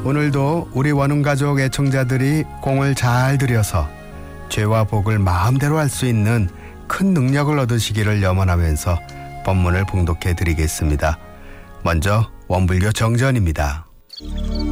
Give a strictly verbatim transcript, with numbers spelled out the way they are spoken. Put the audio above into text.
오늘도 우리 원음가족 애청자들이 공을 잘 들여서 죄와 복을 마음대로 할 수 있는 큰 능력을 얻으시기를 염원하면서 법문을 봉독해 드리겠습니다. 먼저 원불교 정전입니다.